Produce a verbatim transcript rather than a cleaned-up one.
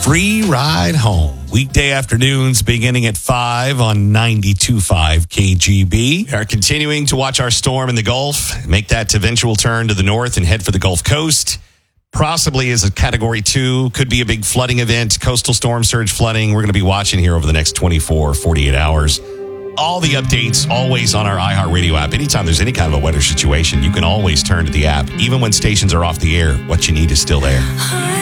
Free ride home. Weekday afternoons beginning at five on ninety-two point five K G B. We are continuing to watch our storm in the Gulf. Make that eventual turn to the north and head for the Gulf Coast. Possibly as a category two. Could be a big flooding event. Coastal storm surge flooding. We're going to be watching here over the next twenty-four, forty-eight hours. All the updates always on our iHeartRadio app. Anytime there's any kind of a weather situation, you can always turn to the app. Even when stations are off the air, what you need is still there.